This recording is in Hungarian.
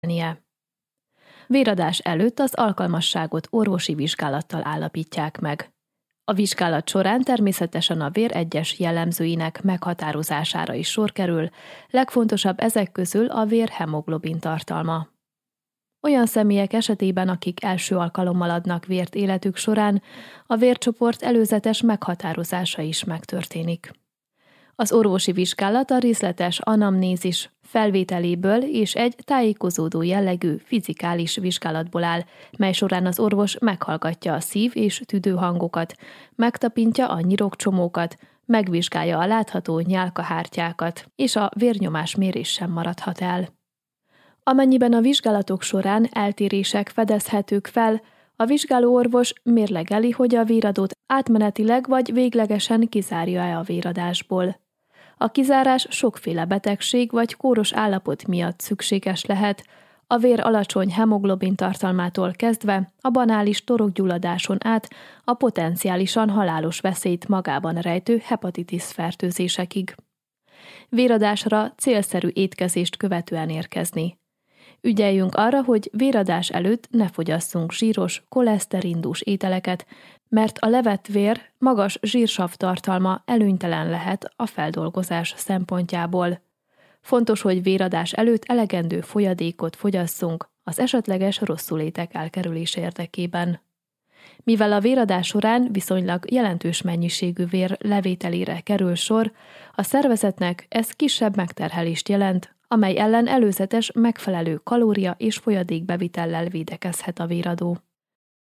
kezelnie. Véradás előtt az alkalmasságot orvosi vizsgálattal állapítják meg. A vizsgálat során természetesen a vér egyes jellemzőinek meghatározására is sor kerül, legfontosabb ezek közül a vér hemoglobin tartalma. Olyan személyek esetében, akik első alkalommal adnak vért életük során, a vércsoport előzetes meghatározása is megtörténik. Az orvosi vizsgálat a részletes anamnézis felvételéből és egy tájékozódó jellegű fizikális vizsgálatból áll, mely során az orvos meghallgatja a szív- és tüdőhangokat, megtapintja a nyirokcsomókat, megvizsgálja a látható nyálkahártyákat, és a vérnyomás mérés sem maradhat el. Amennyiben a vizsgálatok során eltérések fedezhetők fel, a vizsgálóorvos mérlegeli, hogy a véradót átmenetileg vagy véglegesen kizárja-e a véradásból. A kizárás sokféle betegség vagy kóros állapot miatt szükséges lehet, a vér alacsony hemoglobin tartalmától kezdve a banális torokgyulladáson át a potenciálisan halálos veszélyt magában rejtő hepatitis fertőzésekig. Véradásra célszerű étkezést követően érkezni. Ügyeljünk arra, hogy véradás előtt ne fogyasszunk zsíros, koleszterindús ételeket, mert a levett vér magas zsírsav tartalma előnytelen lehet a feldolgozás szempontjából. Fontos, hogy véradás előtt elegendő folyadékot fogyasszunk az esetleges rosszulétek elkerülése érdekében. Mivel a véradás során viszonylag jelentős mennyiségű vér levételére kerül sor, a szervezetnek ez kisebb megterhelést jelent, amely ellen előzetes megfelelő kalória- és folyadékbevitellel védekezhet a véradó.